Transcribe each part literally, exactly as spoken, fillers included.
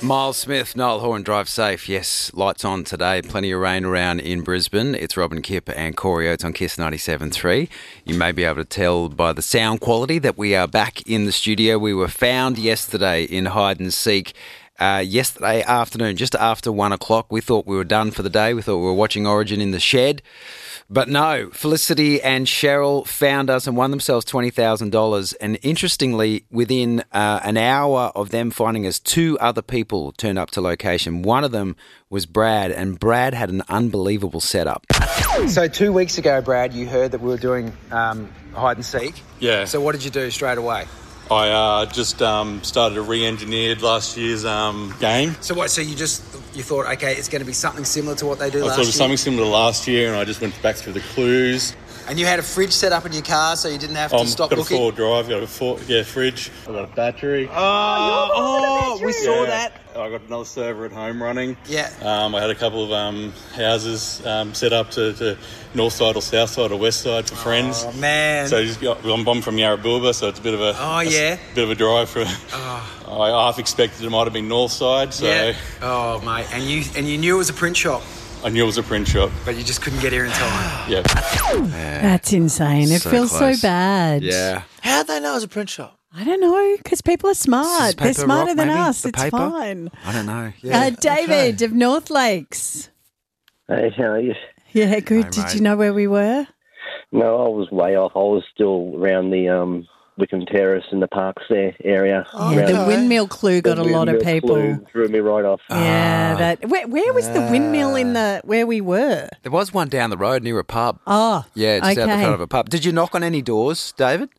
Miles Smith, Noel Horn, drive safe. Yes, lights on today. Plenty of rain around in Brisbane. It's Robin Kipp and Corey Oates on Kiss ninety-seven point three. You may be able to tell by the sound quality that we are back in the studio. We were found yesterday in hide and seek. Uh, yesterday afternoon, just after one o'clock. We thought we were done for the day. We thought we were watching Origin in the shed. But no, Felicity and Cheryl found us and won themselves twenty thousand dollars. And interestingly, within uh, an hour of them finding us, two other people turned up to location. One of them was Brad, and Brad had an unbelievable setup. So two weeks ago, Brad, you heard that we were doing um, hide and seek. Yeah. So what did you do straight away? I uh, just um, started a re-engineered last year's um, game. So what? So you just you thought, okay, it's going to be something similar to what they do I last thought it was year? something similar to last year, and I just went back through the clues. And you had a fridge set up in your car, so you didn't have to Um, stop got looking? a four drive, got a four, yeah, fridge. I got a battery. Oh, oh, we saw Yeah. that. I got another server at home running. Yeah. Um, I had a couple of um, houses um, set up to, to north side or south side or west side for friends. Oh, man. So I just got, I'm I'm from Yarrabooba, so it's a bit of a Oh, a s- yeah. bit of a drive for. Oh. I half expected it might have been north side, so Yeah. Oh, mate. And you and you knew it was a print shop, I knew it was a print shop. but you just couldn't get here in time. Yeah. That's insane. It So feels close. so bad. Yeah. How'd they know it was a print shop? I don't know, because people are Is smart. this They're paper smarter rock, than maybe? us. The It's paper? fine. I don't know. Yeah. Uh, David of North Lakes. Hey, how are you? Yeah, good. Hey, Did mate. you know where we were? No, I was way off. I was still around the um, Wickham Terrace and the parks there area. Oh, Yeah, Around the windmill clue got the a lot of windmill people. flew- Threw me right off. Yeah, that. Where, where was the windmill in the where we were? There was one down the road near a pub. Oh, Yeah, just out the okay. front of a pub. Did you knock on any doors, David?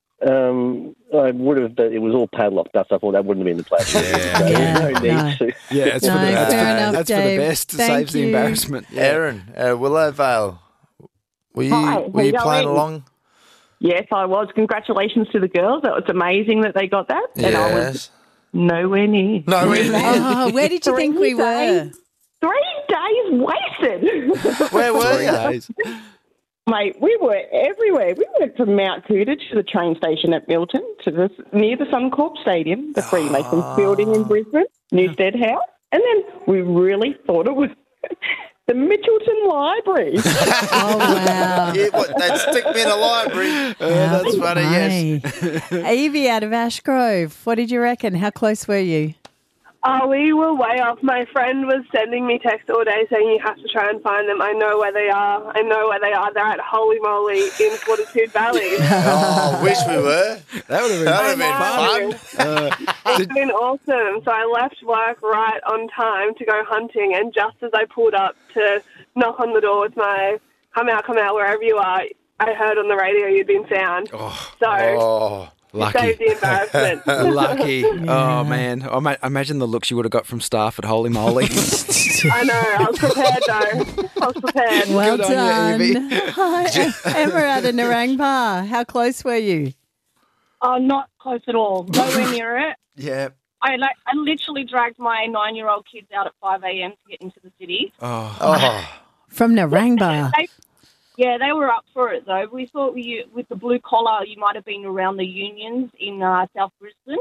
Um, I would have, but it was all padlocked up. So I thought that wouldn't have been the place. Yeah. So Yeah, no need no. to. Yeah, it's No, for the, that's, fair for, enough, that's for Dave. the best. It Thank saves the you. embarrassment. Yeah. Aaron, uh, Willowvale. Were you, Hi, were you how playing going? along? Yes, I was. Congratulations to the girls. That was amazing that they got that. And I was Yes. nowhere near. No, really? Oh, where did you think we Three were? days. Three days wasted. Where were Three you? days. Mate, we were everywhere. We went from Mount Cooter to the train station at Milton, to the, near the Suncorp Stadium, the Freemasons building in Brisbane, Newstead House. And then we really thought it was the Mitchelton Library. Oh, wow. Yeah, what, they'd stick me in a library. Uh, that's funny, yes. yes. Evie out of Ashgrove. What did you reckon? How close were you? Oh, we were way off. My friend was sending me texts all day saying you have to try and find them. I know where they are. I know where they are. They're at Holy Moly in Fortitude Valley. Oh, wish we were. That would have been That would have been I fun. Uh, It's been awesome. So I left work right on time to go hunting, and just as I pulled up to knock on the door with my come out, come out, wherever you are, I heard on the radio you'd been found. Oh, so Oh, it lucky. saved the embarrassment. Lucky. Oh, man. I ma- imagine the looks you would have got from staff at Holy Moly. I know. I was prepared, though. I was prepared. Well Good on you, done. Evie. Hi, Emma out of Narangba. How close were you? Oh, not close at all. Nowhere near it. Yeah. I like I literally dragged my nine-year-old kids out at five a.m. to get into the city. Oh. oh. From Narangba. They, yeah, they were up for it though. We thought we, with the blue collar, you might have been around the unions in uh, South Brisbane.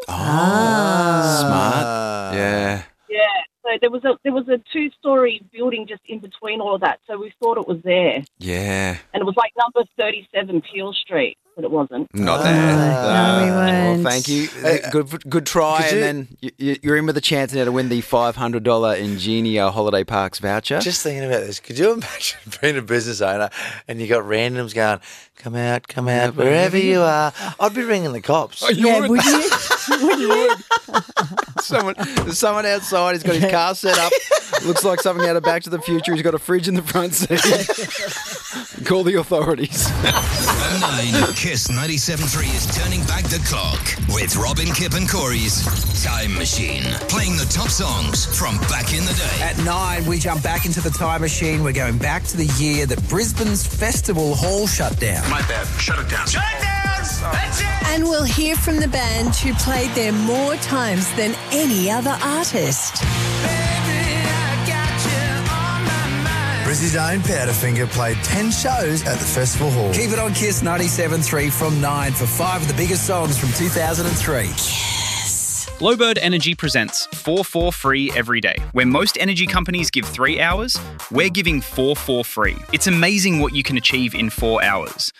Ah. Smart. Yeah. Yeah, so there was a there was a two-story building just in between all of that. So we thought it was there, Yeah. and it was like number thirty-seven Peel Street, but it wasn't. Not Ah. there. No, we weren't. Well, thank you. Good good try. could And you- then you, you're in with a chance now to win the five hundred dollars Ingenia Holiday Parks voucher. Just thinking about this, could you imagine being a business owner and you got randoms going, come out, come out, wherever you are? I'd be ringing the cops. Yeah, would you? Would you? someone, there's someone outside. He's got his car set up. Looks like something out of Back to the Future. He's got a fridge in the front seat. Call the authorities. At nine, Kiss ninety-seven point three is turning back the clock with Robin, Kipp and Corey's Time Machine. Playing the top songs from back in the day. At nine, we jump back into the time machine. We're going back to the year that Brisbane's Festival Hall shut down. My bad. Shut it down. Shut it down! That's it! And we'll hear from the band who played there more times than any other artist. Brizzy's own Powderfinger played ten shows at the Festival Hall. Keep it on Kiss ninety-seven point three from nine for five of the biggest songs from two thousand three. Yes. Glowbird Energy presents four four free every day. Where most energy companies give three hours, we're giving four four free. It's amazing what you can achieve in four hours.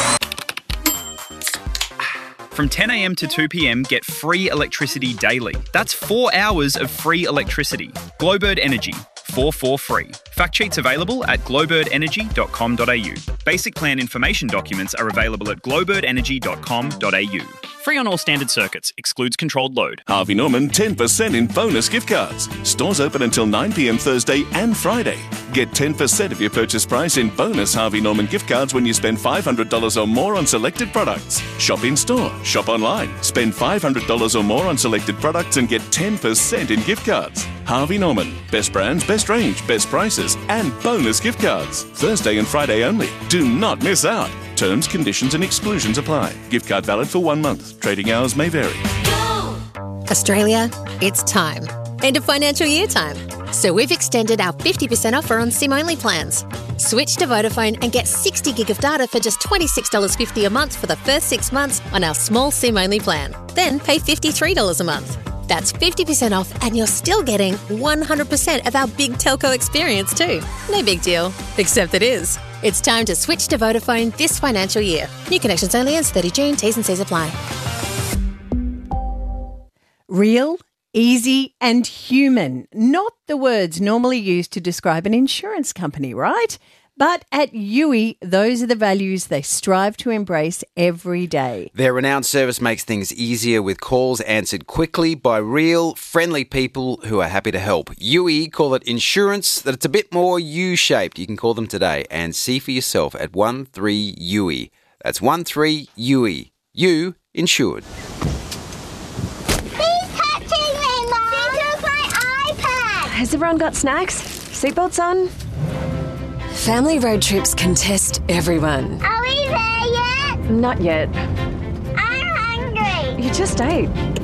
From ten a.m. to two p.m, get free electricity daily. That's four hours of free electricity. Glowbird Energy, four four free. Fact sheets available at glowbird energy dot com dot a u. Basic plan information documents are available at glowbird energy dot com dot a u. Free on all standard circuits. Excludes controlled load. Harvey Norman ten percent in bonus gift cards. Stores open until nine p.m. Thursday and Friday. Get ten percent of your purchase price in bonus Harvey Norman gift cards when you spend five hundred dollars or more on selected products. Shop in store, shop online. Spend five hundred dollars or more on selected products and get ten percent in gift cards. Harvey Norman. Best brands, best range, best prices, and bonus gift cards. Thursday and Friday only. Do not miss out. Terms, conditions and exclusions apply. Gift card valid for one month. Trading hours may vary. Australia, it's time. End of financial year time. So we've extended our fifty percent offer on SIM-only plans. Switch to Vodafone and get sixty gig of data for just twenty-six dollars fifty a month for the first six months on our small SIM-only plan. Then pay fifty-three dollars a month. That's fifty percent off and you're still getting one hundred percent of our big telco experience too. No big deal, except it is. It's time to switch to Vodafone this financial year. New connections only ends thirtieth of June. T's and C's apply. Real, easy and human. Not the words normally used to describe an insurance company, right? But at U I, those are the values they strive to embrace every day. Their renowned service makes things easier with calls answered quickly by real, friendly people who are happy to help. U I call it insurance that it's a bit more U-shaped. You can call them today and see for yourself at one three U I. That's one three U I. You insured. Has everyone got snacks? Seatbelts on? Family road trips can test everyone. Are we there yet? Not yet. I'm hungry. You just ate.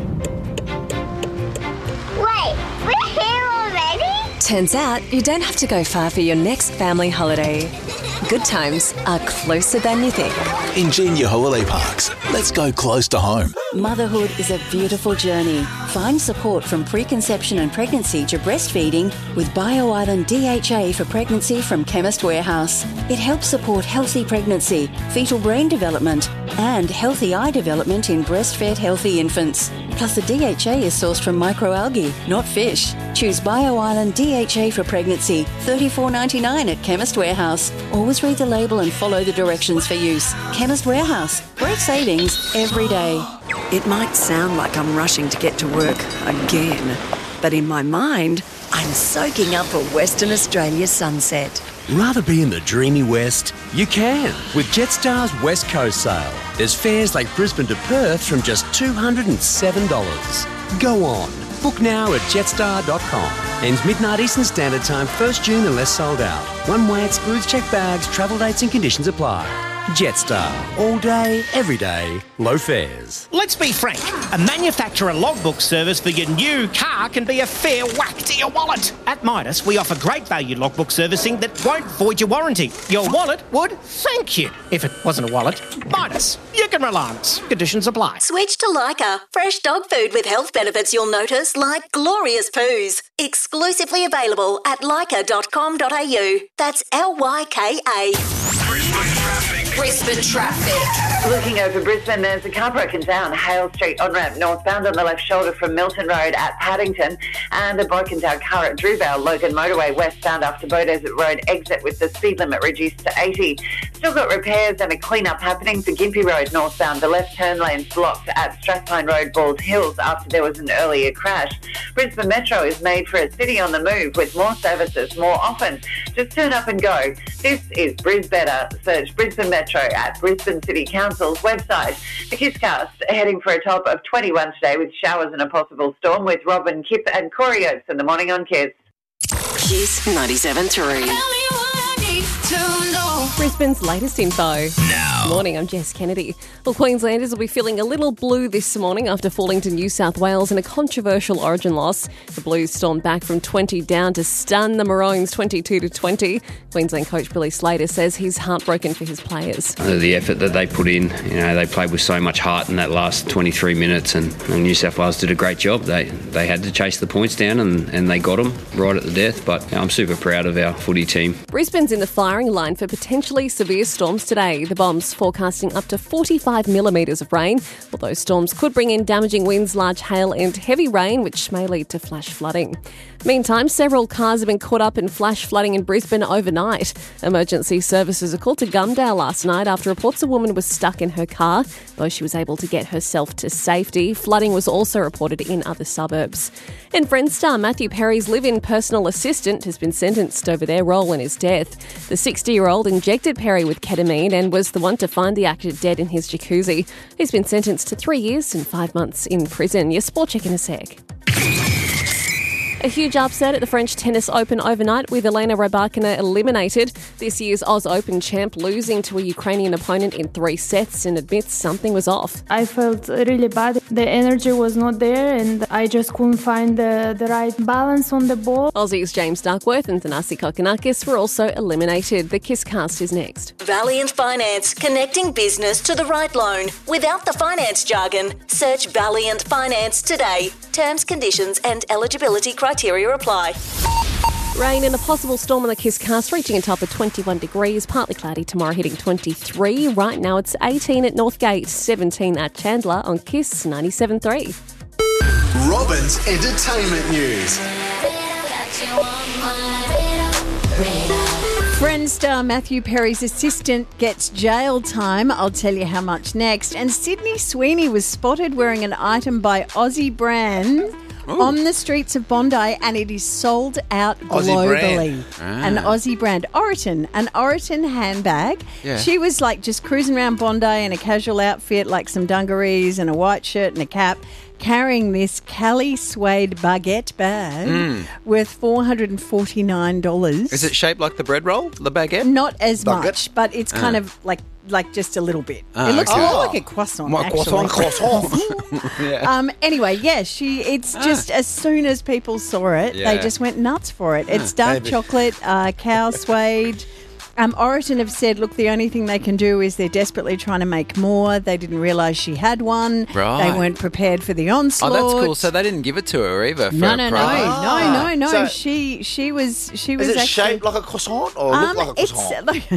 Wait, we're here already? Turns out you don't have to go far for your next family holiday. Good times are closer than you think. Ingenia Holiday Parks. Let's go close to home. Motherhood is a beautiful journey. Find support from preconception and pregnancy to breastfeeding with BioIsland D H A for pregnancy from Chemist Warehouse. It helps support healthy pregnancy, fetal brain development, and healthy eye development in breastfed healthy infants. Plus, the D H A is sourced from microalgae, not fish. Choose BioIsland D H A for pregnancy, thirty-four ninety-nine at Chemist Warehouse. Always read the label and follow the directions for use. Chemist Warehouse. Great savings every day. It might sound like I'm rushing to get to work again, but in my mind, I'm soaking up a Western Australia sunset. Rather be in the dreamy West? You can with Jetstar's West Coast sale. There's fares like Brisbane to Perth from just two hundred seven dollars. Go on. Book now at jetstar dot com. Ends midnight Eastern Standard Time, first of June unless sold out. One way excludes checked bags, travel dates and conditions apply. Jetstar. All day, every day, low fares. Let's be frank. A manufacturer logbook service for your new car can be a fair whack to your wallet. At Midas, we offer great value logbook servicing that won't void your warranty. Your wallet would thank you. If it wasn't a wallet, Midas. You can rely on us. Conditions apply. Switch to Lyca. Fresh dog food with health benefits you'll notice, like glorious poos. Exclusively available at lyca dot com dot a u. That's L Y K A. Brisbane traffic. Looking over Brisbane, there's a car broken down Hale Street on-ramp northbound on the left shoulder from Milton Road at Paddington, and a broken down car at Drewvale Logan Motorway westbound after Beaudesert Road exit with the speed limit reduced to eighty. Still got repairs and a clean-up happening for Gympie Road northbound. The left turn lane's blocked at Strathpine Road, Balls Hills, after there was an earlier crash. Brisbane Metro is made for a city on the move with more services more often. Just turn up and go. This is Brisbetter. Search Brisbane Metro at Brisbane City Council's website. The Kisscast heading for a top of twenty-one today with showers and a possible storm with Robin, Kip and Corey Oates in the morning on Kiss. Kiss ninety-seven point three. Tell me what I need to know. Brisbane's latest info. Now. Morning, I'm Jess Kennedy. Well, Queenslanders will be feeling a little blue this morning after falling to New South Wales in a controversial origin loss. The Blues stormed back from twenty down to stun the Maroons twenty-two to twenty. Queensland coach Billy Slater says he's heartbroken for his players. The effort that they put in, you know, they played with so much heart in that last twenty-three minutes, and, and New South Wales did a great job. They they had to chase the points down, and, and they got them right at the death. But you know, I'm super proud of our footy team. Brisbane's in the firing line for potentially severe storms today. The Bombs forecasting up to forty-five millimetres of rain. Although storms could bring in damaging winds, large hail and heavy rain, which may lead to flash flooding. Meantime, several cars have been caught up in flash flooding in Brisbane overnight. Emergency services are called to Gumdale last night after reports a woman was stuck in her car. Though she was able to get herself to safety, flooding was also reported in other suburbs. In Friends star Matthew Perry's live-in personal assistant has been sentenced over their role in his death. The sixty-year-old injected Perry with ketamine and was the one to find the actor dead in his jacuzzi. He's been sentenced to three years and five months in prison. Your sport check in a sec. A huge upset at the French Tennis Open overnight with Elena Rybakina eliminated. This year's Oz Open champ losing to a Ukrainian opponent in three sets and admits something was off. I felt really bad. The energy was not there and I just couldn't find the, the right balance on the ball. Aussies James Duckworth and Thanasi Kokonakis were also eliminated. The Kiss Cast is next. Valiant Finance, connecting business to the right loan. Without the finance jargon, search Valiant Finance today. Terms, conditions and eligibility criteria apply. Rain and a possible storm on the Kiss Cast, reaching a top of twenty-one degrees, partly cloudy tomorrow, hitting twenty-three. Right now it's eighteen at Northgate, seventeen at Chandler on Kiss ninety-seven point three. Robin's entertainment news. Friends star Matthew Perry's assistant gets jail time. I'll tell you how much next. And Sydney Sweeney was spotted wearing an item by Aussie brand Ooh. on the streets of Bondi, and it is sold out globally. Ah. An Aussie brand, Oriton, an Oriton handbag. Yeah. She was like just cruising around Bondi in a casual outfit, like some dungarees and a white shirt and a cap, carrying this Cali suede baguette bag Mm. worth four hundred forty-nine dollars. Is it shaped like the bread roll, the baguette? Not as Baguette? much, but it's kind Ah. of like like just a little bit. Ah, it looks okay. more like a croissant, More actually. croissant, croissant. Yeah. Um, anyway, yeah, she. It's just as soon as people saw it, they Yeah. just went nuts for it. It's dark Maybe. chocolate, uh, cow suede. Um, Oriton have said, look, the only thing they can do is they're desperately trying to make more. They didn't realise she had one. Right. They weren't prepared for the onslaught. Oh, that's cool. So they didn't give it to her either. For No, a no, no, prize. no, no, no. So- she she was she was Is it actually, shaped like a croissant or Um, look like a it's croissant? like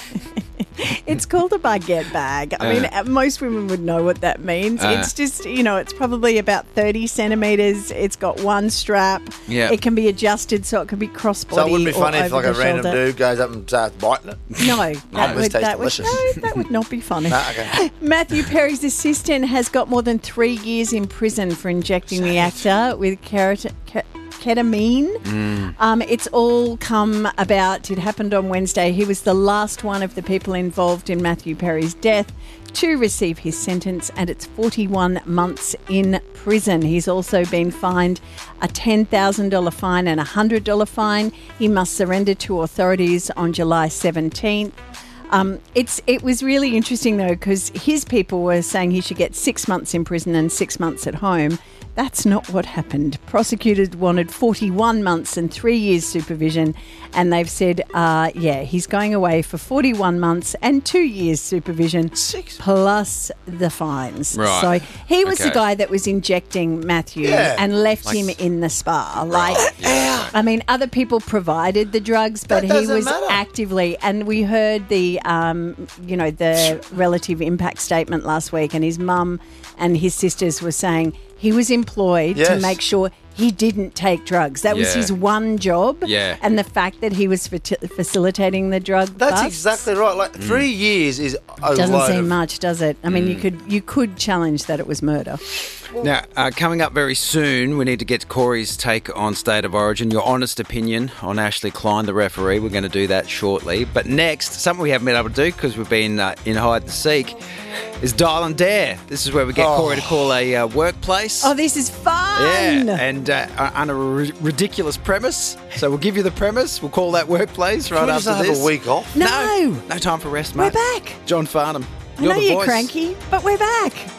it's called a baguette bag. I mean, Uh. uh, most women would know what that means. Uh. It's just, you know, it's probably about thirty centimetres. It's got one strap. Yeah. It can be adjusted so it can be crossbody. So it wouldn't be or funny if over like a the random shoulder. dude goes up and starts biting it. No, No, that it would, must taste that would, delicious. no, that would not be funny. No, okay. Matthew Perry's assistant has got more than three years in prison for injecting the actor with kerat- ke- ketamine. Mm. Um, it's all come about. It happened on Wednesday. He was the last one of the people involved in Matthew Perry's death to receive his sentence, and it's forty-one months in prison. He's also been fined a ten thousand dollars fine and a one hundred dollars fine. He must surrender to authorities on July seventeenth. Um, it's it was really interesting, though, because his people were saying he should get six months in prison and six months at home. That's not what happened. Prosecutors wanted forty-one months and three years supervision, and they've said, uh, yeah, he's going away for forty-one months and two years supervision, plus the fines. Right. So he was Okay. the guy that was injecting Matthew Yeah. and left Like- him in the spa. Like, I mean, other people provided the drugs, but That he doesn't was matter. actively, and we heard the, um, you know, the relative impact statement last week, and his mum and his sisters were saying he was employed to Yes. make sure he didn't take drugs. That was Yeah. his one job. Yeah. And the fact that he was fa- facilitating the drug That's busts exactly right. Like three years is a doesn't load seem of- much, does it? I mean, you Mm. could you could challenge that it was murder. Now, uh, coming up very soon, we need to get Corey's take on State of Origin, your honest opinion on Ashley Klein, the referee. We're going to do that shortly. But next, something we haven't been able to do because we've been uh, in hide and seek, is Dial and Dare. This is where we get Oh. Corey to call a uh, workplace. Oh, this is fun. Yeah, and and uh, on a r- ridiculous premise. So we'll give you the premise. We'll call that workplace right Can we after just have this. a week off? No. No time for rest, We're mate. back. John Farnham. I You're know the you're voice. cranky, but we're back.